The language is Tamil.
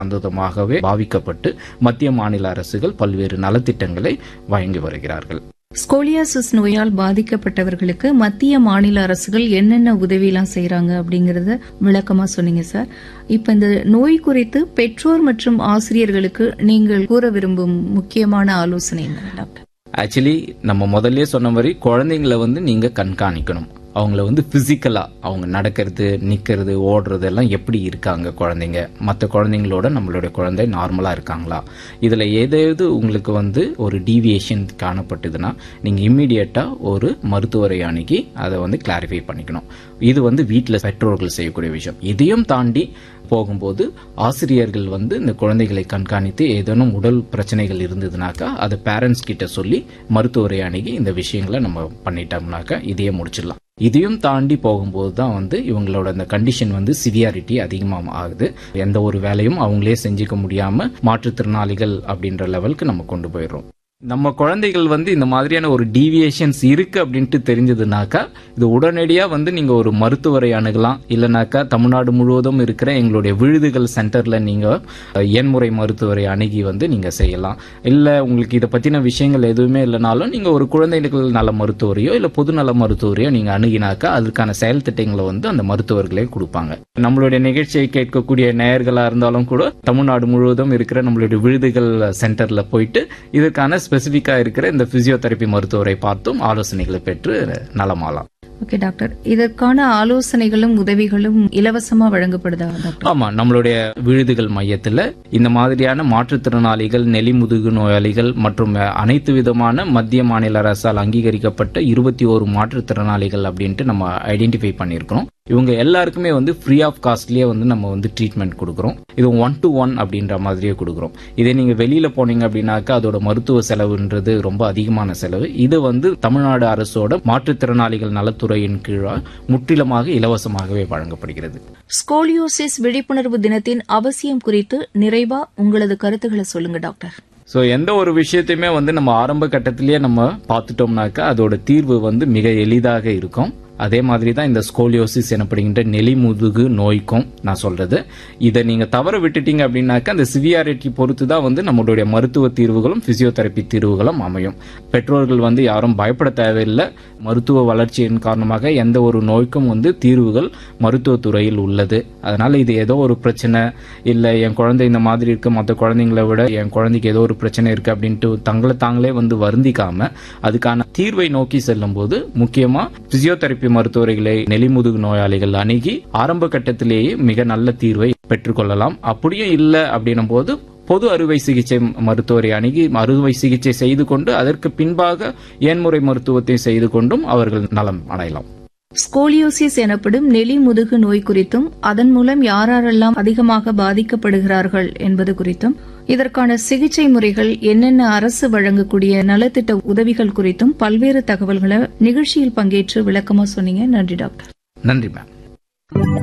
அந்தமாகவே பாவிக்கப்பட்டு மத்திய மாநில அரசுகள் பல்வேறு நலத்திட்டங்களை வழங்கி வருகிறார்கள். ஸ்கோலியாசிஸ் நோயால் பாதிக்கப்பட்டவர்களுக்கு மத்திய மாநில அரசுகள் என்னென்ன உதவியெல்லாம் செய்யறாங்க அப்படிங்கறத விளக்கமா சொன்னீங்க சார். இப்ப இந்த நோய் குறித்து பெற்றோர் மற்றும் ஆசிரியர்களுக்கு நீங்கள் கூற விரும்பும் முக்கியமான ஆலோசனை என்ன டாக்டர்? ஆக்சுவலி நம்ம முதல்ல சொன்ன மாதிரி குழந்தைங்களை நீங்க கண்காணிக்கணும். அவங்கள பிசிக்கலா அவங்க நடக்கிறது, நிக்கிறது, ஓடுறது எல்லாம் எப்படி இருக்காங்க குழந்தைங்க, மற்ற குழந்தைங்களோட நம்மளுடைய குழந்தை நார்மலா இருக்காங்களா, இதுல ஏதாவது உங்களுக்கு ஒரு டீவியேஷன் காணப்பட்டதுன்னா நீங்க இம்மிடியட்டா ஒரு மருத்துவரை அணுகி அதை கிளாரிஃபை பண்ணிக்கணும். இது வீட்டில் பெற்றோர்கள் செய்யக்கூடிய விஷயம். இதையும் தாண்டி போகும்போது ஆசிரியர்கள் இந்த குழந்தைகளை கண்காணித்து ஏதேனும் உடல் பிரச்சனைகள் இருந்ததுனாக்கா அதை பேரண்ட்ஸ் கிட்ட சொல்லி மருத்துவரை அணுகி இந்த விஷயங்களை நம்ம பண்ணிட்டோம்னாக்கா இதையே முடிச்சிடலாம். இதையும் தாண்டி போகும்போது தான் இவங்களோட அந்த கண்டிஷன் சிவியாரிட்டி அதிகமாக ஆகுது. எந்த ஒரு வேலையும் அவங்களே செஞ்சுக்க முடியாம மாற்றுத்திறனாளிகள் அப்படின்ற லெவலுக்கு நம்ம கொண்டு போயிடுறோம். நம்ம குழந்தைகள் இந்த மாதிரியான ஒரு டீவியேஷன்ஸ் இருக்கு அப்படின்ட்டு தெரிஞ்சதுனாக்கா இது உடனடியா நீங்க ஒரு மருத்துவரை அணுகலாம். இல்லைனாக்கா தமிழ்நாடு முழுவதும் இருக்கிற எங்களுடைய விழுதுகள் சென்டர்ல நீங்க எண்முறை மருத்துவரை அணுகி நீங்க செய்யலாம். இல்ல உங்களுக்கு இதை பத்தின விஷயங்கள் எதுவுமே இல்லைனாலும் நீங்க ஒரு குழந்தைகள் நல மருத்துவரையோ இல்ல பொது நல மருத்துவரையோ நீங்க அணுகினாக்கா அதுக்கான செயல் திட்டங்களை அந்த மருத்துவர்களே கொடுப்பாங்க. நம்மளுடைய நிகழ்ச்சியை கேட்கக்கூடிய நேயர்களா இருந்தாலும் கூட தமிழ்நாடு முழுவதும் இருக்கிற நம்மளுடைய விழுதுகள் சென்டர்ல போயிட்டு இதற்கான ஸ்பெசிபிக்கா இருக்கிற இந்த பிசியோதெரபி மருத்துவரை பார்த்தும் ஆலோசனைகளை பெற்று நலமாலாம். ஓகே டாக்டர், இதற்கான ஆலோசனைகளும் உதவிகளும் இலவசமா வழங்கப்படுதா டாக்டர்? ஆமா, நம்மளுடைய விழுதுகள் மையத்துல இந்த மாதிரியான மாற்றுத்திறனாளிகள், நெலிமுதுகு நோயாளிகள் மற்றும் அனைத்து விதமான மத்திய மாநில அரசால் அங்கீகரிக்கப்பட்ட 21 மாற்றுத்திறனாளிகள் அப்படின்ட்டு நம்ம ஐடென்டிஃபை பண்ணிருக்கோம். இவங்க எல்லாருக்குமே ஃப்ரீ ஆஃப் காஸ்ட்லயே நம்ம ட்ரீட்மெண்ட் கொடுக்குறோம். இது 1-to-1 அப்படின்ற மாதிரியே கொடுக்குறோம். இதே நீங்க வெளியில போனீங்க அப்படின்னாக்கா அதோட மருத்துவ செலவுன்றது ரொம்ப அதிகமான செலவு. இது தமிழ்நாடு அரசோட மாற்றுத்திறனாளிகள் நலத்துறையின் கீழ் முற்றிலுமாக இலவசமாகவே வழங்கப்படுகிறது. ஸ்கோலியோசிஸ் விழிப்புணர்வு தினத்தின் அவசியம் குறித்து நிறைவா உங்களது கருத்துக்களை சொல்லுங்க டாக்டர். எந்த ஒரு விஷயத்தையுமே நம்ம ஆரம்ப கட்டத்திலேயே நம்ம பார்த்துட்டோம்னாக்கா அதோட தீர்வு மிக எளிதாக இருக்கும். அதே மாதிரி தான் இந்த ஸ்கோலியோசிஸ் எனப்படுகின்ற நெலிமுதுகு நோய்க்கும் நான் சொல்றது. இதை நீங்க தவற விட்டுட்டீங்க அப்படின்னாக்கா அந்த சிவியாரிட்டி பொறுத்து தான் நம்மளுடைய மருத்துவ தீர்வுகளும் பிசியோதெரபி தீர்வுகளும் அமையும். பெற்றோர்கள் யாரும் பயப்பட தேவையில்லை. மருத்துவ வளர்ச்சியின் காரணமாக எந்த ஒரு நோய்க்கும் தீர்வுகள் மருத்துவத்துறையில் உள்ளது. அதனால இது ஏதோ ஒரு பிரச்சனை இல்ல, என் குழந்தை இந்த மாதிரி இருக்கு, மற்ற குழந்தைங்களை விட என் குழந்தைக்கு ஏதோ ஒரு பிரச்சனை இருக்கு அப்படின்ட்டு தங்களை தாங்களே வருந்திக்காம அதுக்கான தீர்வை நோக்கி செல்லும் போது முக்கியமா பிசியோதெரபி மருத்துவர்களை நெலிமுதுகு நோயாளிகள் அணுகி ஆரம்ப கட்டத்திலேயே மிக நல்ல தீர்வை பெற்றுக்கொள்ளலாம். அப்படியும் இல்லை அப்படின்னும் போது பொது அறுவை சிகிச்சை மருத்துவரை அணுகி அறுவை சிகிச்சை செய்து கொண்டு அதற்கு பின்பாக ஏன்முறை மருத்துவத்தை செய்து கொண்டும் அவர்கள் நலம் அடையலாம். ஸ்கோலியோசிஸ் எனப்படும் நெலிமுதுகு நோய் குறித்தும் அதன் மூலம் யாரெல்லாம் அதிகமாக பாதிக்கப்படுகிறார்கள் என்பது குறித்தும் இதற்கான சிகிச்சை முறைகள் என்னென்ன அரசு வழங்கக்கூடிய நலத்திட்ட உதவிகள் குறித்தும் பல்வேறு தகவல்களை நிகழ்ச்சியில் பங்கேற்று விளக்கமா சொன்னீங்க. நன்றி டாக்டர். நன்றி மேம்.